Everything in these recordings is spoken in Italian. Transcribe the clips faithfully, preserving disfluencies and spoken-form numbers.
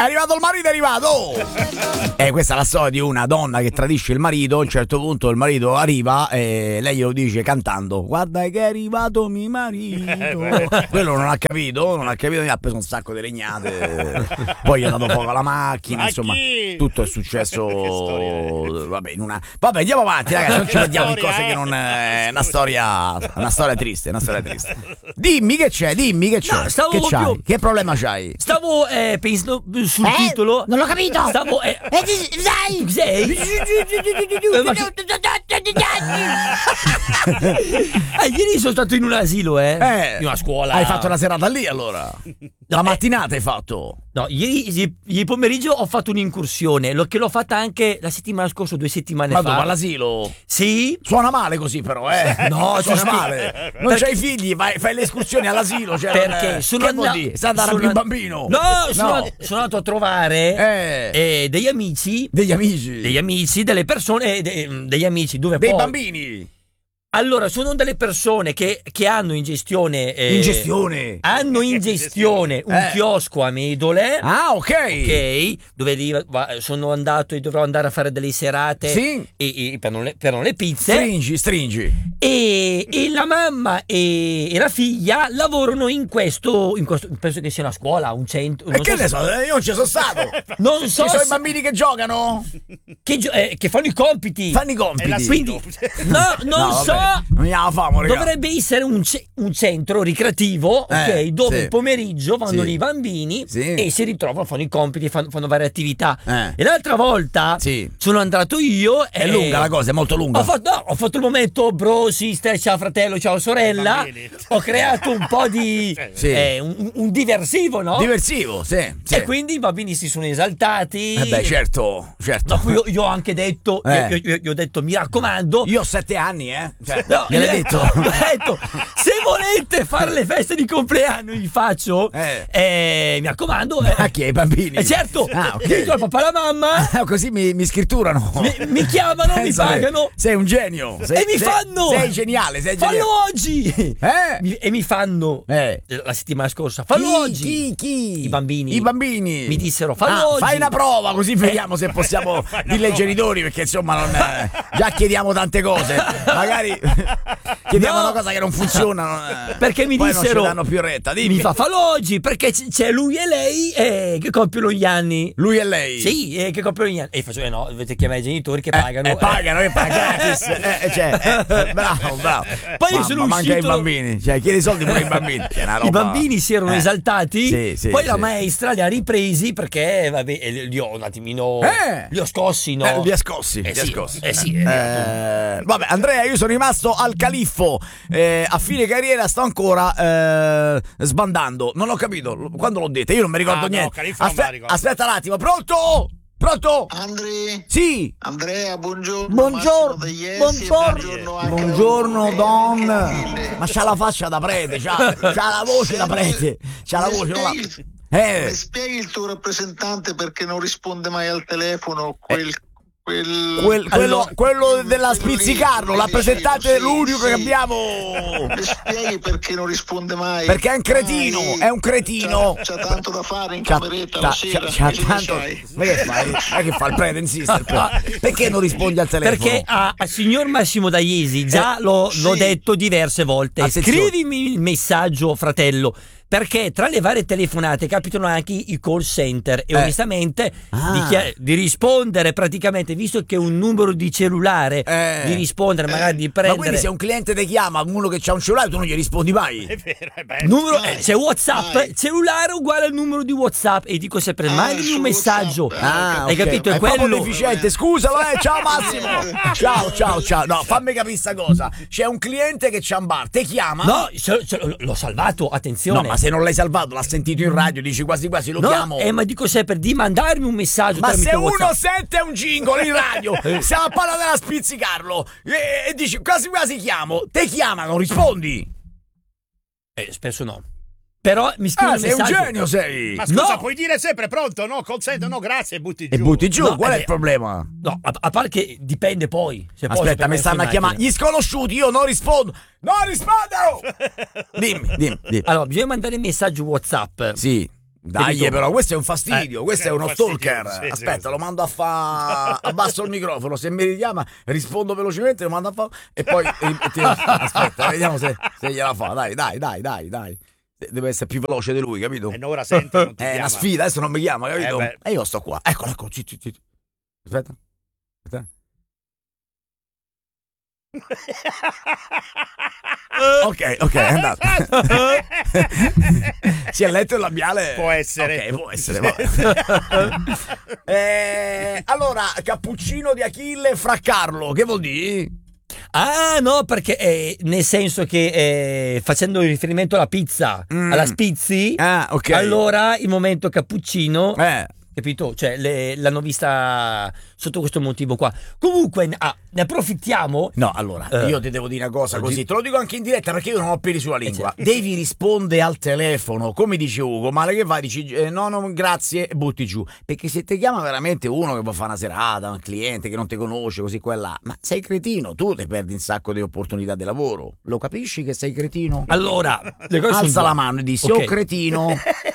arrivato il marito, è arrivato! E eh, questa è la storia di una donna che tradisce il marito. A un certo punto il marito arriva e lei glielo dice cantando: guarda che è arrivato mio marito. Quello non ha capito, non ha capito, mi ha preso un sacco di legnate. Poi gli ha dato fuoco alla macchina, insomma, tutto è successo. Vabbè, in una... Vabbè, andiamo avanti, ragazzi, non ci perdiamo in cose che non è una storia, una storia triste, una storia triste. Dimmi che c'è, dimmi che c'è. No, stavo che c'hai? proprio- Che problema c'hai? Stavo eh, pensando sul Eh? titolo. Non l'ho capito. Stavo. Eh, Eh, ti- Dai! tu sei? Eh, ma che- Ah, ieri sono stato in un asilo, eh? Eh, In una scuola. Hai fatto la serata lì allora? La mattinata hai fatto? No, ieri, ieri- ieri pomeriggio ho fatto un'incursione, lo- che l'ho fatta anche la settimana scorsa, due settimane Ma fa. dove, all'asilo? Sì? Suona male così però, eh? No, suona ci- male. Non perché- c'hai figli, vai, fai le escursioni all'asilo. Cioè Perché non- sono che vuol andato. dire? Stai andando a sono- un bambino? No, sono, sono andato a trovare Eh. eh, degli amici. Degli amici. Degli amici, delle persone, eh, de- degli amici dove Dei poi. bambini. Allora, sono delle persone che, che hanno in gestione. eh, In gestione. Hanno in gestione un Eh. chiosco a Medole. Ah, ok. Ok, dove li- va- sono andato e dovrò andare a fare delle serate Sì. e, e per, non le, per non le pizze. Stringi, stringi. E, e la mamma e, e la figlia lavorano in questo, in questo. Penso che sia una scuola, un centro. E non che so ne se- so, io non ci sono stato. Non so Ci sono se- i bambini che giocano? che, gio- eh, che fanno i compiti. Fanno i compiti. Quindi, no, non No, so. vabbè, non mi la famo, raga. Dovrebbe essere un, ce- un centro ricreativo, ok, Eh, dove sì. il pomeriggio vanno Sì. lì i bambini Sì. e si ritrovano, fanno i compiti, fanno, fanno varie attività. Eh. E l'altra volta Sì. sono andato io. È e- lunga la cosa, è molto lunga. Ho fatto, no, ho fatto il momento bro, sister, ciao fratello, ciao sorella. Bambini. Ho creato un po' di Sì. eh, un, un diversivo, no? Diversivo, sì, sì. E quindi i bambini si sono esaltati. Eh beh, certo, certo. Dopo io, io ho anche detto, Eh. io, io- io ho detto, mi raccomando. Io ho sette anni, eh. Cioè, No, gliel'hai eh, detto? ho detto, se volete fare le feste di compleanno, vi faccio. Eh. Eh, mi raccomando. Eh, A chi? Ai bambini? Eh, certo, Ah, ok. dico al papà e alla mamma. Ah, così mi, mi scritturano. Mi, mi chiamano, mi Pensa che pagano. Sei un genio. Sei, E mi sei- fanno. Sei geniale, sei geniale. Fallo oggi. Eh? Mi- e mi fanno. Eh. La settimana scorsa. Fallo Chi, oggi. Chi, chi? I bambini. I bambini. Mi dissero, fallo Ah, oggi. Fai una prova così vediamo se possiamo dire ai genitori, perché insomma non, eh, già chiediamo tante cose. Magari chiediamo No. una cosa che non funziona. non, eh, Perché mi poi dissero. non ci danno più retta. Dimmi. Mi fa fallo oggi perché c- c'è lui e lei eh, che compiono gli anni. Lui e lei. Sì, eh, che compiono gli anni. E faccio, eh no, dovete chiamare i genitori che pagano. Eh, pagano, che pagano gratis. Eh, eh, cioè, eh, bravo, bravo. Poi Mamma, sono manca uscito- i bambini. Cioè, chiedi soldi pure ai bambini. Cioè, una I roba- bambini si erano Eh. esaltati, Sì, sì, poi la sì. maestra li ha ripresi perché vabbè, eh, li ho un attimino. Eh. Li ho scossi, no? Eh, li ha scossi, Eh li ha sì, scossi. eh sì, eh. Eh, vabbè, Andrea, io sono rimasto al califfo. Eh, a fine carriera sto ancora eh, sbandando. Non ho capito quando l'ho detto, io non mi ricordo Ah, no, niente. Califfo non me la ricordo. Aspetta un attimo, pronto? Pronto? Andri, Sì. Andrea, buongiorno. Buongiorno, Massimo Deiesi, e buongiorno, buongiorno anche a buongiorno voi. Don. Mille. Ma c'ha la faccia da prete, c'ha, c'ha la voce da prete, c'ha la Mi voce. ma- spieghi- Eh, Mi spieghi il tuo rappresentante perché non risponde mai al telefono? Quel. quel, quel- quello, Allora- quello della quello lì, spizzicarlo, quello rappresentante sì, l'unico sì. che abbiamo. Mi spieghi perché non risponde mai? Perché è un cretino, Dai. è un cretino. C'ha, c'ha tanto da fare in C'ha, cameretta c'ha- la sera. c'ha- c'ha che ne tanto. sai? Ma che fai? Ma che fa il prete insiste? Perché non rispondi al telefono? Perché a, a signor Massimo Daiesi già l'ho, sì. l'ho detto diverse volte. Attenzione. Scrivimi il messaggio, fratello. Perché tra le varie telefonate capitano anche i call center e Eh. onestamente Ah. di, chia- di rispondere praticamente, visto che è un numero di cellulare, Eh. di rispondere, magari di Ma prendere. quindi se un cliente ti chiama, uno che ha un cellulare, tu non gli rispondi mai. È vero, è bello. Numero, Vai, eh, c'è WhatsApp, vai. cellulare uguale al numero di WhatsApp e dico sempre Ah, mandami su un messaggio. WhatsApp, Ah, Hai ok. capito? È È proprio quello. deficiente. Scusalo, eh. Ciao Massimo. Ciao, ciao, ciao. No, fammi capire sta cosa. C'è un cliente che c'ha un bar, ti chiama? No, ce- ce- l'ho salvato, attenzione. No, ma se non l'hai salvato, l'ha sentito in radio, dici quasi quasi lo No, chiamo. eh, ma dico sempre di mandarmi un messaggio Ma tramite se uno WhatsApp. sente un jingle in radio, stiamo a parlare della spizzicarlo e, e dici quasi quasi chiamo, te chiamano, rispondi. Eh, spesso no. Però mi scrive Ah, un sei un messaggio. genio, sei. Ma scusa, No. puoi dire sempre pronto? No, consente, no, grazie, e butti giù. E butti giù, No, qual è eh, il problema? No, a, a parte che dipende poi. Se posso Aspetta, mi permettersi stanno a in chiamare macchina. gli sconosciuti, io non rispondo. Non rispondo! Dimmi, dimmi, dimmi. Allora, bisogna mandare il messaggio WhatsApp. Sì. Dai, Capito? però, questo è un fastidio, Eh, questo è è un uno fastidio, stalker. sì, sì, Aspetta, sì. lo mando a fa. Abbasso il microfono. Se mi richiama, rispondo velocemente, lo mando a fa. E poi. e- e ti- Aspetta, vediamo se, se gliela fa. Dai, dai, dai, dai, dai. Deve essere più veloce di lui, capito? E non ora sente, non ti È chiama. una sfida, adesso non mi chiama, capito? Eh, beh. e io sto qua. Eccolo, eccolo. Zitti, zitti. Aspetta. Aspetta. Ok, ok, è andato. Si è letto il labiale? Può essere. Ok, può essere. va. Eh, allora, cappuccino di Achille fra Carlo, che vuol dire? Ah, no, perché eh, nel senso che eh, facendo riferimento alla pizza, Mm. alla Spizzi, Ah, ok. allora il momento cappuccino, Eh, capito? Cioè, le- l'hanno vista sotto questo motivo qua. Comunque, ah, ne approfittiamo. no, allora, Eh. io ti devo dire una cosa Oggi- così, te lo dico anche in diretta perché io non ho peli sulla lingua. certo. Devi rispondere al telefono, come dice Ugo, ma che vai? Dici eh, no, no, grazie e butti giù. Perché se ti chiama veramente uno che può fare una serata, un cliente che non ti conosce, così qua e là, ma sei cretino, tu ti perdi un sacco di opportunità di lavoro. Lo capisci che sei cretino? Allora, le cose Alza sono la due. mano e dissi, Ok. oh cretino.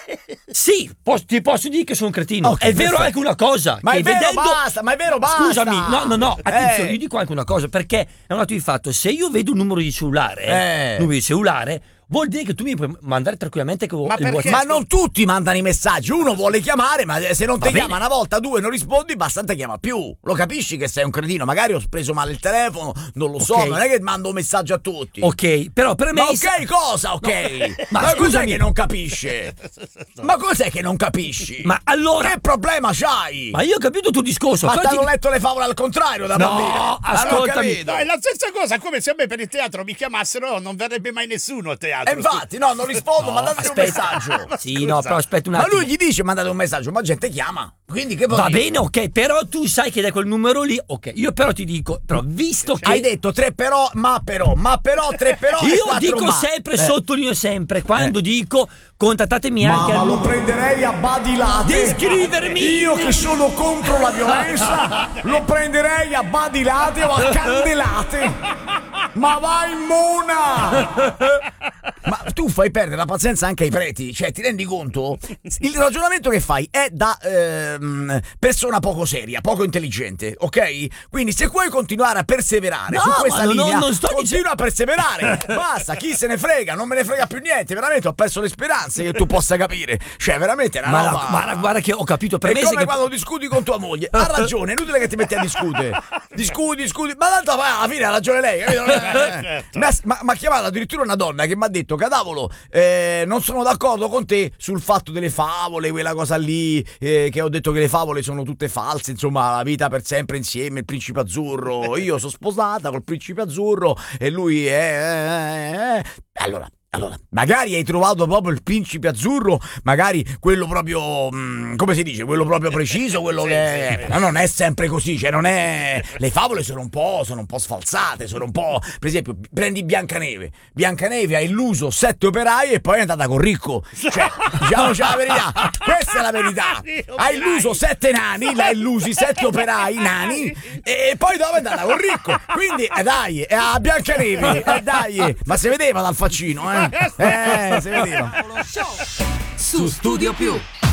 Sì, pos- ti posso dire che sono un cretino. Ok, è vero perfetto. anche una cosa. Ma che è vero, vedendo... basta, ma è vero, basta. Scusami, no, no, no, attenzione, Eh. io dico anche una cosa, perché è un atto di fatto, se io vedo un numero di cellulare, Eh. numero di cellulare, vuol dire che tu mi puoi mandare tranquillamente che Ma il perché? WhatsApp. Ma non tutti mandano i messaggi, uno vuole chiamare, ma se non Va ti bene. chiama una volta, due non rispondi, basta non ti chiama più. Lo capisci che sei un cretino? Magari ho preso male il telefono, non lo so, Ok. non è che mando un messaggio a tutti. Ok, però per me... Ma ok, cosa? Ok. Ma Ma, cos'è scusami. che non capisce? Ma cos'è che non capisci? Ma allora... Che problema c'hai? Ma io ho capito il tuo discorso. Ma infatti- t'hanno letto le favole al contrario da No, bambina? Ah, non ho ascoltami. capito. No, è la stessa cosa, come se a me per il teatro mi chiamassero, non verrebbe mai nessuno a teatro. E infatti, no, non rispondo, No, mandate un aspetta. messaggio. Sì, Scusa. no, però aspetta un Ma attimo. lui gli dice mandate un messaggio, ma gente chiama. Quindi che vuol Va dire? bene, ok, però tu sai che da quel numero lì, ok, io però ti dico, però visto che... Hai detto tre però, ma però, ma però, tre però e Io quattro dico ma. sempre, Eh. sottolineo sempre, quando dico contattatemi Ma, anche ma al lo numero... prenderei a badilate. Di scrivermi. Io che sono contro la violenza lo prenderei a badilate o a candelate. Ma vai in mona. Ma tu fai perdere la pazienza anche ai preti. Cioè, ti rendi conto? Il ragionamento che fai è da ehm, persona poco seria, poco intelligente, ok? Quindi se vuoi continuare a perseverare No, su questa ma non- linea, non sto continua a perseverare. Basta, chi se ne frega, non me ne frega più niente. Veramente ho perso le speranze che tu possa capire. Cioè, veramente è una Ma roba... la- guarda, guarda che ho capito, per È me come sei che... quando discuti con tua moglie. Ha ragione, è inutile che ti metti a discutere. Discuti, discuti, ma tanto poi alla fine ha ragione lei, capito? Eh, Mi ha ma, ma ha chiamato addirittura una donna che mi ha detto: Cadavolo, eh, non sono d'accordo con te sul fatto delle favole, quella cosa lì, eh, che ho detto che le favole sono tutte false, insomma, la vita per sempre insieme, il principe azzurro. Io sono sposata col principe azzurro e lui è... eh, eh. Allora... Allora, magari hai trovato proprio il principe azzurro, magari quello proprio, mh, come si dice, quello proprio preciso, quello Sì, che... sì. Ma non è sempre così, cioè non è... Le favole sono un po', sono un po' sfalsate, sono un po'... Per esempio, prendi Biancaneve. Biancaneve ha illuso sette operai e poi è andata con Ricco. Cioè, diciamoci la verità, questa è la verità. Ha illuso sette nani, l'ha illusi sette operai nani e poi dopo è andata con Ricco. Quindi, eh, dai, è a Biancaneve, eh, dai. Ma si vedeva dal faccino, eh? Eh, si vedeva. Su Studio Più.